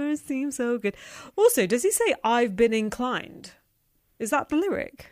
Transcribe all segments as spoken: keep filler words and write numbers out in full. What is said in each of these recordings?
never seemed so good. Also, does he say, I've been inclined? Is that the lyric?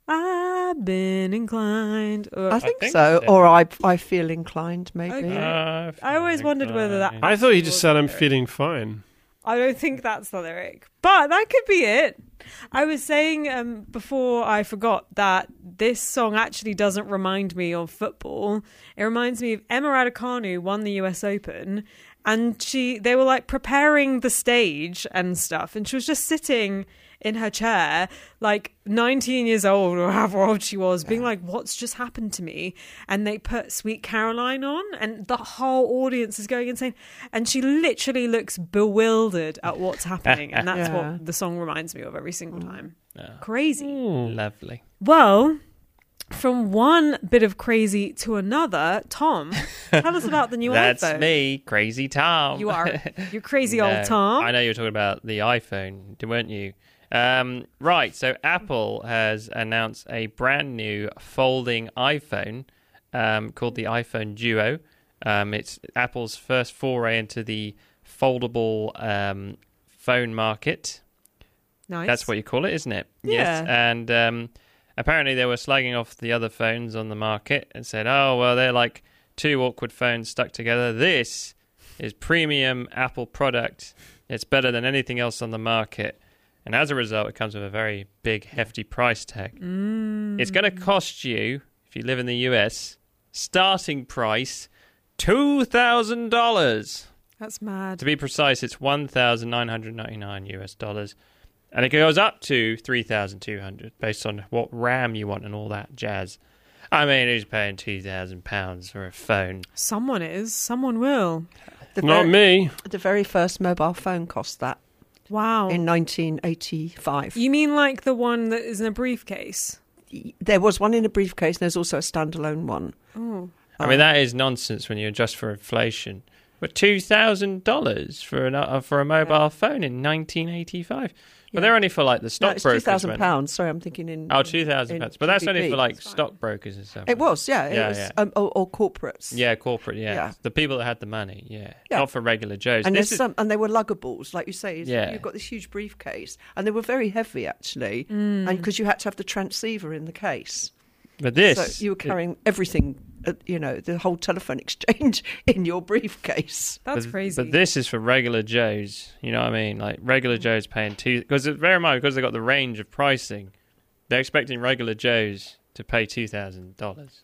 I've been inclined. Or, I, think I think so. so. Or I I feel inclined, maybe. Okay. Uh, I always wondered whether that... I thought you just said I'm lyric. feeling fine. I don't think that's the lyric, but that could be it. I was saying um, before I forgot that this song actually doesn't remind me of football. It reminds me of Emma Raducanu won the U S Open, and she they were like preparing the stage and stuff, and she was just sitting in her chair, like nineteen years old or however old she was, being like, what's just happened to me? And they put Sweet Caroline on, and the whole audience is going insane. And she literally looks bewildered at what's happening. And that's Yeah. what the song reminds me of every single time. Oh, Crazy. lovely. Well, from one bit of crazy to another, Tom, tell us about the new That's iPhone. me, Crazy Tom. You are. You crazy No, old Tom. I know you were talking about the iPhone, weren't you? Um, right, so Apple has announced a brand new folding iPhone um, called the iPhone Duo. Um, it's Apple's first foray into the foldable um, phone market. Nice. That's what you call it, isn't it? Yeah. Yes. And um, apparently they were slagging off the other phones on the market and said, oh, well, they're like two awkward phones stuck together. This is premium Apple product. It's better than anything else on the market. And as a result, it comes with a very big, hefty price tag. Mm. It's going to cost you, if you live in the U S, starting price two thousand dollars. That's mad. To be precise, it's one thousand nine hundred ninety-nine U S dollars. And it goes up to three thousand two hundred based on what RAM you want and all that jazz. I mean, who's paying two thousand pounds for a phone? Someone is. Someone will. The Not very, me. The very first mobile phone cost that Wow. in nineteen eighty-five. You mean like the one that is in a briefcase? There was one in a briefcase, and there's also a standalone one. Oh. I mean, that is nonsense when you adjust for inflation. But two thousand dollars for, an, uh, for a mobile Yeah. phone in nineteen eighty-five. But Yeah. they're only for like the No, stockbrokers. it's two thousand when- pounds. Sorry, I'm thinking in. Oh, two thousand in pounds. But that's only G B P. for like That's fine. stockbrokers and stuff. It was, yeah. It Yeah, was, yeah. Um, or, or corporates. Yeah, corporate, yeah. Yeah. The people that had the money, yeah. Yeah. Not for regular Joes. And This there's is- some, and they were luggables, like you say. It's- Yeah. You've got this huge briefcase, and they were very heavy actually, Mm. and because you had to have the transceiver in the case, But this... so you were carrying everything, uh, you know, the whole telephone exchange in your briefcase. That's but, crazy. But this is for regular Joes. You know what I mean? Like regular Joes paying two. Because bear in mind, because they got the range of pricing, they're expecting regular Joes to pay two thousand dollars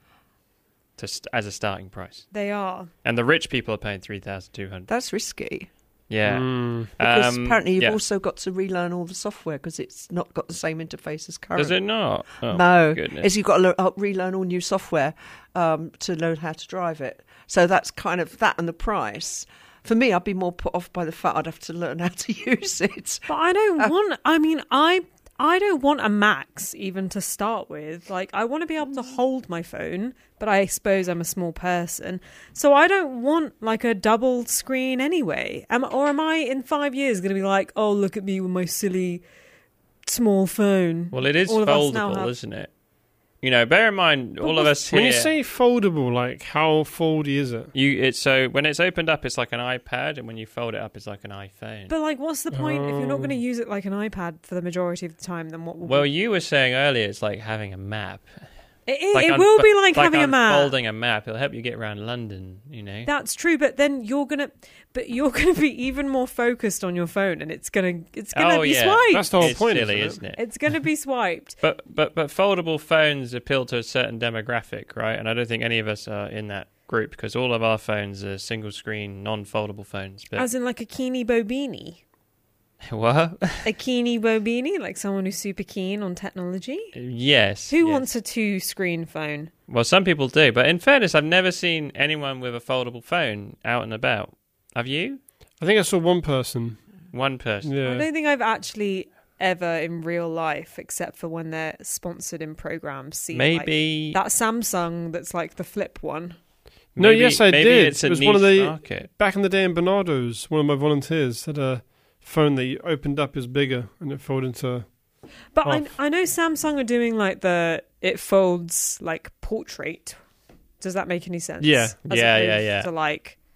to st- as a starting price, They are. and the rich people are paying three thousand two hundred. That's risky Yeah. Mm. because Um, apparently you've yeah. also got to relearn all the software because it's not got the same interface as current. Does it not? Oh, no, goodness. is you've got to learn, uh, relearn all new software um, to learn how to drive it. So that's kind of that and the price. For me, I'd be more put off by the fact I'd have to learn how to use it. But I don't Uh, want. I mean, I I don't want a Max even to start with. Like, I want to be able to hold my phone, but I suppose I'm a small person, so I don't want like a double screen anyway. Am or am I in five years going to be like, oh, look at me with my silly small phone? Well, it is All of us now foldable, have- isn't it? You know, bear in mind, all of us here. When you say foldable, like how foldy is it? You it's so when it's opened up, it's like an iPad, and when you fold it up, it's like an iPhone. But like, what's the point if you're not going to Oh. use it like an iPad for the majority of the time? Then what? Will well, you were saying earlier, it's like having a map. it, it, Like it unf- will be like, like having a map. unfolding a map. It'll help you get around London. You know. That's true, but then you're gonna, but you're gonna be even more focused on your phone, and it's gonna, it's gonna Oh, be yeah. swiped. That's the whole it's point, silly, isn't it? isn't it? It's gonna be swiped. But but but foldable phones appeal to a certain demographic, right? And I don't think any of us are in that group because all of our phones are single screen, non-foldable phones. But As in like a Keeny Bobini. what? A Keeny Bobini, like someone who's super keen on technology. Yes. Who yes. wants a two-screen phone? Well, some people do, but in fairness, I've never seen anyone with a foldable phone out and about. Have you? I think I saw one person. One person. I Yeah. don't think I've actually ever in real life, except for when they're sponsored in programs, seen Maybe. like, that Samsung that's like the flip one. No, maybe- yes, I maybe did. It's a It was one of niche the- market. Back in the day in Bernardo's, one of my volunteers had a phone that you opened up is bigger and it folded into. But I, Off. I know Samsung are doing like the it folds like portrait. Does that make any sense? Yeah. As Yeah, opposed yeah, yeah. To like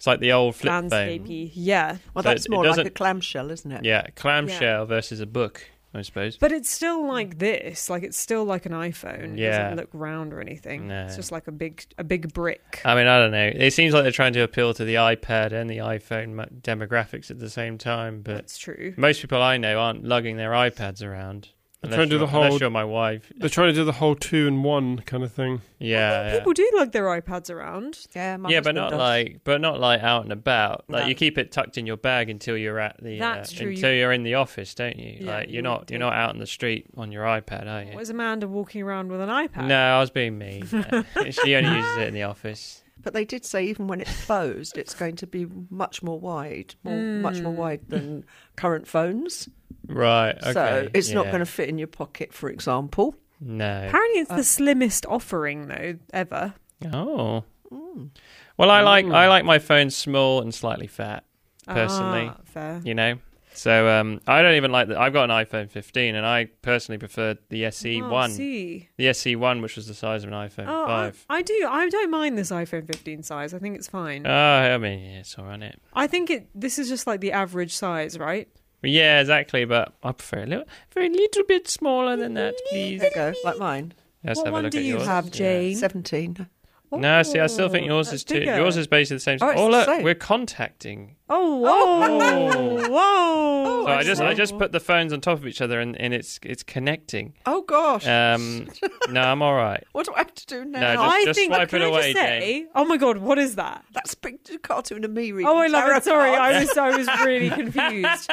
It's like the old flip phone. landscapey. Yeah. Well, So that's it- it more like doesn't- a clamshell, isn't it? Yeah, clamshell versus a book, I suppose. But it's still like this. Like it's still like an iPhone. It Yeah. doesn't look round or anything. No. It's just like a big a big brick. I mean, I don't know. It seems like they're trying to appeal to the iPad and the iPhone mo- demographics at the same time, but That's true. most people I know aren't lugging their iPads around. They're Unless trying to do you're, the whole- unless you're my wife. They're trying to do the whole two in one kind of thing. Yeah, yeah. People do lug their iPads around. Yeah, my yeah, but husband not does. like, but not like out and about. Like No. you keep it tucked in your bag until you're at the, That's uh, true. until you're in the office, don't you? Yeah, like you you're not, do. you're not out on the street on your iPad, are you? Was Amanda walking around with an iPad? No, I was being mean. She only uses it in the office. But they did say even when it's closed, it's going to be much more wide, more, much more wide than current phones. Right. Okay. So it's not yeah. going to fit in your pocket, for example. No. Apparently, it's Uh, the slimmest offering though ever. Oh. Mm. Well, I like Mm. I like my phone small and slightly fat, personally. Ah, fair. You know. So um, I don't even like that. I've got an iPhone fifteen, and I personally preferred the S E one, Oh, see. the S E one, which was the size of an iPhone Oh, I, five. I do. I don't mind this iPhone fifteen size. I think it's fine. Oh, I mean, yeah, it's all right. It. I think it. This is just like the average size, right? Yeah, exactly. But I prefer a little, very little bit smaller than that, please. There you go, like mine. Let's What have a one look do at you yours. have, Yeah. Jane? seventeen. No, see, I still think yours that's is too. bigger. Yours is basically the same. Oh, it's oh, the look, same. we're contacting. Oh, whoa, Oh. whoa! So I just, I just put the phones on top of each other, and, and it's, it's connecting. Oh, gosh. Um, no, I'm all right. What do I have to do now? No, just- I just think. swipe Can it I away, just say? Oh my god, what is that? That's a big cartoon of me reading Oh, I love tarot it. Sorry, I cards. was I was really confused.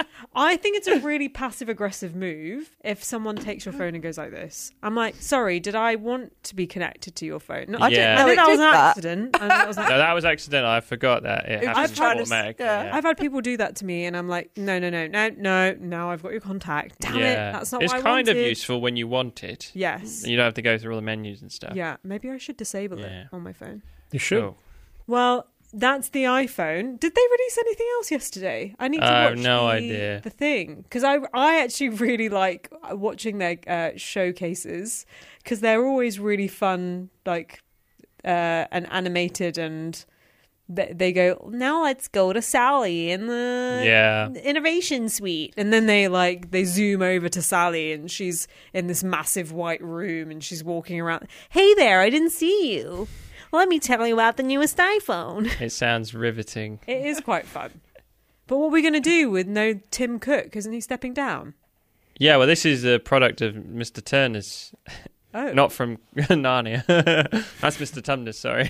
I think it's a really passive aggressive move if someone takes your phone and goes like this. I'm like, sorry, did I want to be connected to your phone? No, I didn't Yeah. I know know it that was did an that. accident. I know that was an No, that was accidental. I forgot that it It was happens just trying to- automatically. yeah. Yeah. I've had people do that to me, and I'm like, no, no, no, no, no. Now I've got your contact. Damn Yeah. it, that's not it's what I kind wanted. of useful when you want it. Yes. You don't have to go through all the menus and stuff. Yeah. Maybe I should disable Yeah. it on my phone. You should. Cool. Well, that's the iPhone. Did they release anything else yesterday? I need to I have watch no the, idea. the thing because I I actually really like watching their uh, showcases because they're always really fun, like uh, and animated, and they, they go now let's go to Sally in the Yeah. innovation suite, and then they like they zoom over to Sally and she's in this massive white room and she's walking around. Hey there, I didn't see you. Let me tell you about the newest iPhone. It sounds riveting. It is quite fun. But what are we going to do with no Tim Cook? Isn't he stepping down? Yeah, well, this is a product of Mister Turner's, Oh. not from Narnia. That's Mister Tumnus, sorry.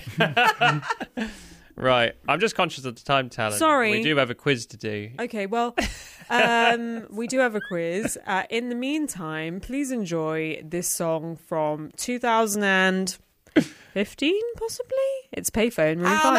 Right. I'm just conscious of the time, Talon. Sorry. We do have a quiz to do. Okay, well, um, we do have a quiz. Uh, in the meantime, please enjoy this song from two thousand fifteen, possibly? It's Payphone, really Ow, fun.